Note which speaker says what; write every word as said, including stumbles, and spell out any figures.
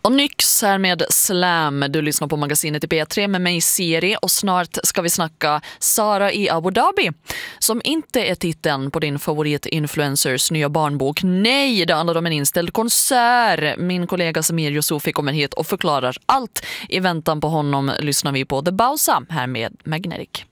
Speaker 1: Och Nyx här med Slam. Du lyssnar på magasinet i P tre med mig Siri och snart ska vi snacka Sara i Abu Dhabi som inte är titeln på din favoritinfluencers nya barnbok. Nej, det handlar om en inställd konsert. Min kollega Samir Yusufi kommer hit och förklarar allt. I väntan på honom lyssnar vi på The Bausa här med Magnetic.